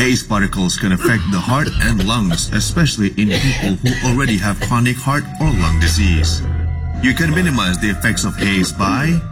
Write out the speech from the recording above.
Haze particles can affect the heart and lungs, especially in people who already have chronic heart or lung disease. You can minimize the effects of haze by